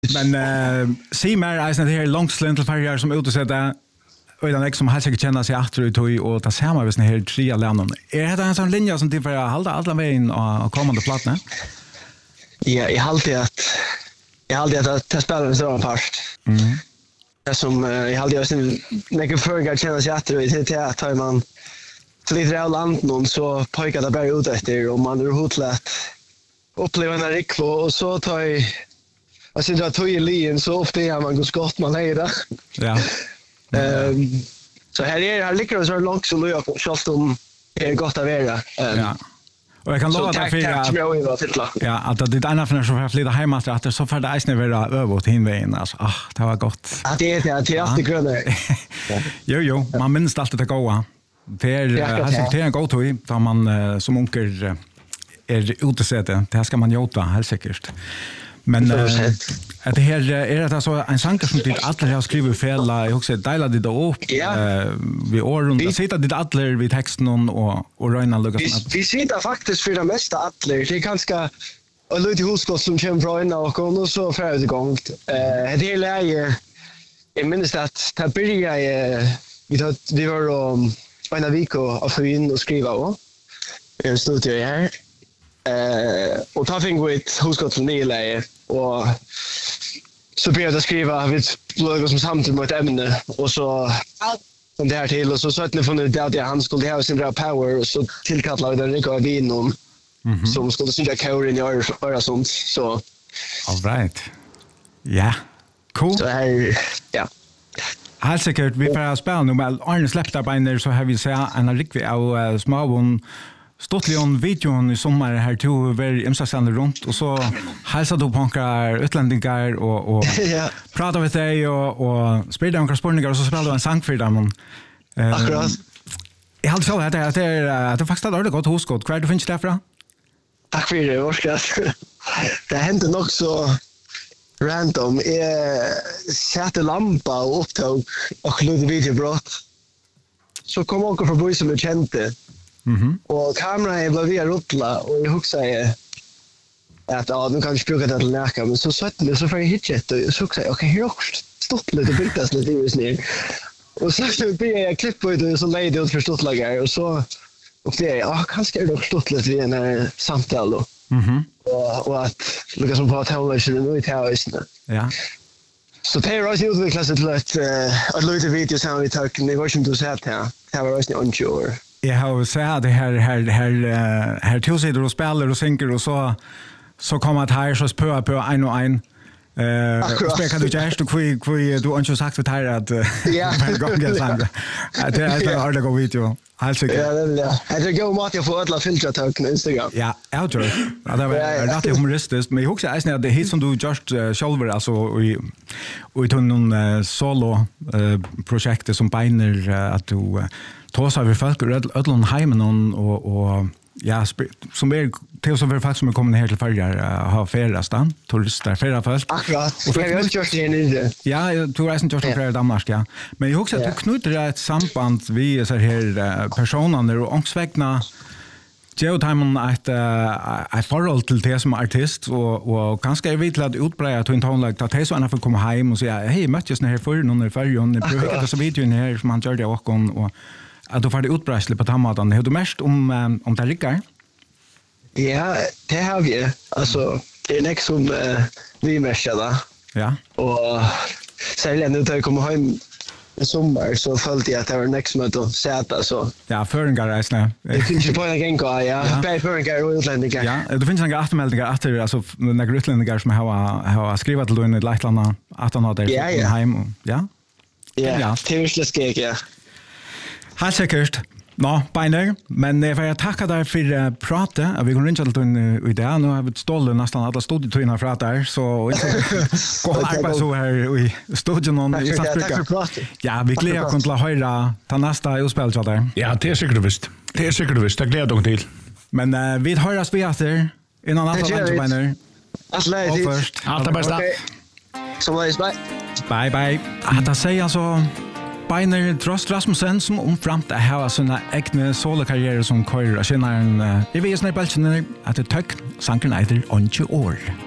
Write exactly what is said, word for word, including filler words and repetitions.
Men uh, se mer alltså det här långslint till färger som utsätta och den ex som helst inte känner sig efter ut och ta samma med såna här tre länder. Är det en sån linje som till för att hålla alla vägen och kommande plattorna? Ja, jag alltid att jag alltid att ta spela en sån part. Mm. Det som jag alltid också när jag förgar känner sig efter ut till att tar man flyttar av land någon så pojkar det bara ut efter och man är hotlat uppleva en rikvo och så tar jag jag syns att tog i lin så ofta är man går skott man är ja. Ehm så här är här ligger det så långt så löp schysst om är gott att vara. Um, ja. Och jag kan lova att för ja, att det är en affär som har flyttat hem att så för det är vara över till hinvägen alltså. Ah, det var gott. Att det är det är alltid gröna. Jo jo, man minns alltid det goda. Det är alltså det är en god toy där man som onkel är utesätte. Det här ska man jota helt säkert. Men uh, att det här är det alltså en sång som det alla har skrivit fel. Jag också delade det upp. Ja. Uh, vi ordnar sitter det alla vid texten och och Röna Lucas. Vi, vi sitter faktiskt för det mesta alla. Det är ganska och lite huskott som kommer bra in och och så för det gång. Eh det är läge jag minns att det började vi då vi var om en av vecka och få in och skriva och en studio här. Eh och ta fick vi ett huskott från Nile och så började jag skriva vid bloggar som samtidigt med ett ämne och så som det här till och så så att ni funnit ut att han skulle ha sin bra power och så tillkallade den Rico Avinon mm-hmm. som skulle synka kör in i öra sånt så all right. Ja. Cool. Så här ja. Helt säkert vi får spela nu med Arne släppte på en så har vi se en riktig av småbon Stottlion videon i sommar här till very imsatsande runt och så hälsa då punkar utländingar och och ja. prata med dig och och sprida några spårningar och så spelar du en sång för dem. Eh, Akkurat. Jag hade så att det att det att det faktiskt har det gått hos gott. Kvar du finns därför. Tack för det, Oskar. Det hände nog så random. Jag satte lampa och upptog och lade videobrott. Så kom onkel förbi som jag kände. Mhm. Och kameran blev via rulla och jag huxade att ja, nu kan jag bruka det till näka men så satt det så för hitchet och så sa jag okej, här också stått lite bildas lite i snö. Och så så blir jag klipp på det så lejde ut förstått lagar och så och det ja, kanske är det förstått lite vid en samtal då. Mhm. Och och att Lucas som på television nu i tausen. Ja. Så det är också utvecklas till att att lite video som vi tar ni var som du sa här. Det var också unsure. Jag har sett det här här här här tillsider och spelar och synker och så så kommer det här så spö på en och en eh spelar kan du just du kvi kvi du har inte sagt för här att ja gången sen det är det har det gå video alltså ja ja det går mot jag får alla filter på Instagram ja jag tror ja det var rätt humoristiskt men jag också är det hit som du just shoulder alltså i och i någon solo projekt som beiner att du Tås har vi folk ödlån heimen och, och ja, som är till som vi faktiskt som är kommit här till färger har färrestan, turister, färra folk. Akkurat, och jag har gjort det nu. Ja, jag tror jag inte gjort det för Danmark, ja. Men jag har också att du knyter ett samband vid så här personer och ångsvägna geotimen att ett förhåll till det som artist och, och ganska är vi till att utbreda till en tonlag att det är så att få komma hem och säga hej, möttes ni här förr, någon är färgen, ni prövar att så videon här som man gör det och och att du får det utbräsligt på tammaten. Hur du mest om om det rickar? Ja, det har vi. Alltså, det är nästa som uh, vi märker då. Ja. Och särskilt nu när jag kommer hem i sommar så följde jag att det var nästa med att sätta så. Ja, föringar är snä. Det finns ju på en gång ja. Ja, på föringar och utlänningar. Ja, det finns några eftermeldingar efter alltså några utlänningar som har har skrivit till in i Lettland att han har det hem. Ja. Ja, tillsläskig ja. Helt säkert. Nå, beiner, men jag vill tacka dig för uh, prata. Vi går inte till en idé. Nu har vi stått nästan alla studietøyene fra der, så gå och arbeta så här i studion. Tack för pratet. Ja, vi gleder oss til å høre ta nästa utspel til der. Ja, det är säkert visst. Det är säkert visst. Det gleder jag till. Men uh, vi høres vi etter innan alle andre beiner. Asleis. Og først. Alt det bästa. Så var det bye. Bye bye. At jeg sier altså Beiner Trost Rasmussen som omframt å ha sine egne solokarriere som kører og kjenner en i visene i beltene at det tøkk sanken eiter åndsje år.